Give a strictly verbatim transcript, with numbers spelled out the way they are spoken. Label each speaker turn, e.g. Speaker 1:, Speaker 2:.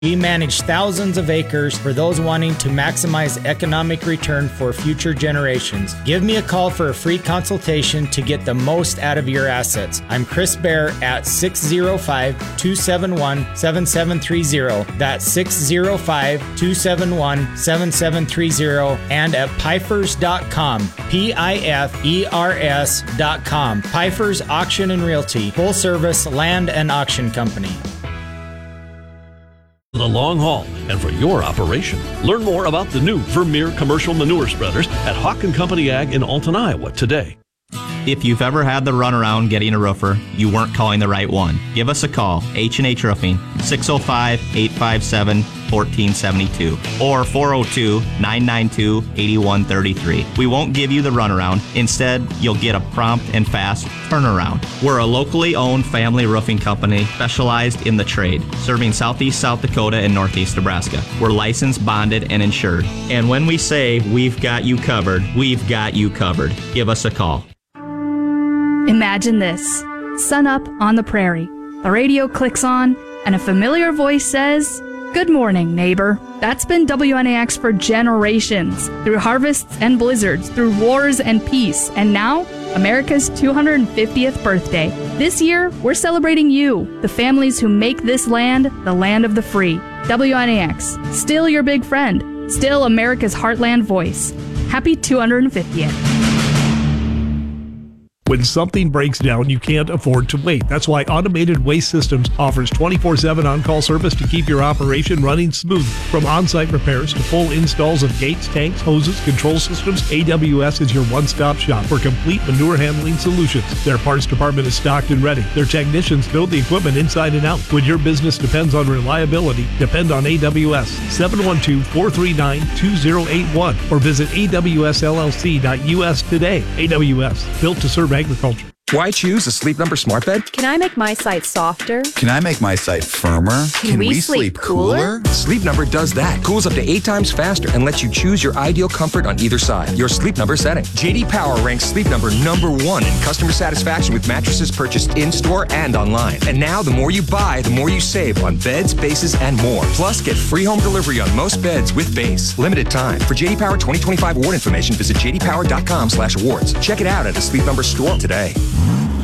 Speaker 1: We manage thousands of acres for those wanting to maximize economic return for future generations. Give me a call for a free consultation to get the most out of your assets. I'm Chris Bear at six oh five, two seven one, seven seven three oh. That's six oh five, two seven one, seven seven three oh and at pifers dot com. P I F E R S dot com. Pifers Auction and Realty, full service land and auction company.
Speaker 2: The long haul and for your operation. Learn more about the new Vermeer commercial manure spreaders at Hawk and Company Ag in Alton, Iowa today.
Speaker 3: If you've ever had the runaround getting a roofer, you weren't calling the right one. Give us a call, H and H Roofing, six oh five, eight five seven, one four seven two or four oh two, nine nine two, eight one three three. We won't give you the runaround. Instead, you'll get a prompt and fast turnaround. We're a locally owned family roofing company specialized in the trade, serving southeast South Dakota and northeast Nebraska. We're licensed, bonded, and insured. And when we say we've got you covered, we've got you covered. Give us a call.
Speaker 4: Imagine this. Sun up on the prairie. The radio clicks on, and a familiar voice says, "Good morning, neighbor." That's been W N A X for generations. Through harvests and blizzards, through wars and peace, and now, America's two hundred fiftieth birthday. This year, we're celebrating you, the families who make this land the land of the free. W N A X, still your big friend, still America's heartland voice. Happy two hundred fiftieth.
Speaker 5: When something breaks down, you can't afford to wait. That's why Automated Waste Systems offers twenty-four seven on-call service to keep your operation running smooth. From on-site repairs to full installs of gates, tanks, hoses, control systems, A W S is your one-stop shop for complete manure handling solutions. Their parts department is stocked and ready. Their technicians build the equipment inside and out. When your business depends on reliability, depend on A W S. seven one two, four three nine, two zero eight one or visit A W S L L C dot U S today. A W S, built to serve agriculture.
Speaker 6: Why choose a Sleep Number smart bed?
Speaker 7: Can I make my site softer?
Speaker 8: Can I make my site firmer?
Speaker 7: Can, Can we, we sleep, sleep cooler?
Speaker 6: cooler? Sleep Number does that. Cools up to eight times faster and lets you choose your ideal comfort on either side. Your Sleep Number setting. J D Power ranks Sleep Number number one in customer satisfaction with mattresses purchased in-store and online. And now, the more you buy, the more you save on beds, bases, and more. Plus, get free home delivery on most beds with base. Limited time. For J D Power twenty twenty-five award information, visit j d power dot com slash awards. Check it out at a Sleep Number store today.